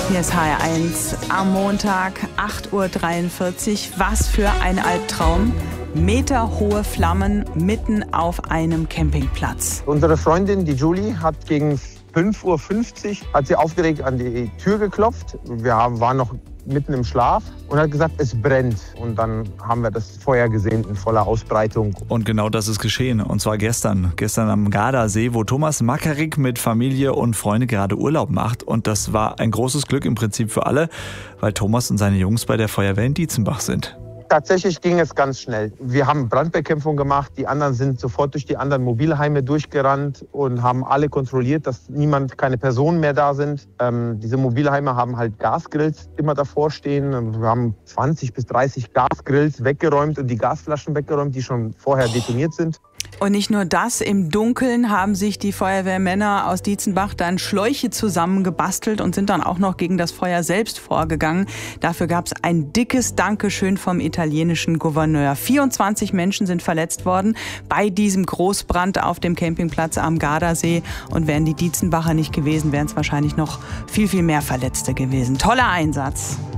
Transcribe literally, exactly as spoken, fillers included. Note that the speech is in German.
Hier ist H R eins am Montag, acht Uhr dreiundvierzig. Was für ein Albtraum. Meterhohe Flammen mitten auf einem Campingplatz. Unsere Freundin, die Julie, hat gegen fünf Uhr fünfzig hat sie aufgeregt an die Tür geklopft. Wir waren noch mitten im Schlaf und hat gesagt, es brennt. Und dann haben wir das Feuer gesehen in voller Ausbreitung. Und genau das ist geschehen. Und zwar gestern. Gestern am Gardasee, wo Thomas Makarik mit Familie und Freunde gerade Urlaub macht. Und das war ein großes Glück im Prinzip für alle, weil Thomas und seine Jungs bei der Feuerwehr in Dietzenbach sind. Tatsächlich ging es ganz schnell. Wir haben Brandbekämpfung gemacht. Die anderen sind sofort durch die anderen Mobilheime durchgerannt und haben alle kontrolliert, dass niemand, keine Personen mehr da sind. Ähm, diese Mobilheime haben halt Gasgrills immer davor stehen. Wir haben zwanzig bis dreißig Gasgrills weggeräumt und die Gasflaschen weggeräumt, die schon vorher detoniert sind. Und nicht nur das, im Dunkeln haben sich die Feuerwehrmänner aus Dietzenbach dann Schläuche zusammengebastelt und sind dann auch noch gegen das Feuer selbst vorgegangen. Dafür gab es ein dickes Dankeschön vom italienischen Gouverneur. vierundzwanzig Menschen sind verletzt worden bei diesem Großbrand auf dem Campingplatz am Gardasee. Und wären die Dietzenbacher nicht gewesen, wären es wahrscheinlich noch viel, viel mehr Verletzte gewesen. Toller Einsatz.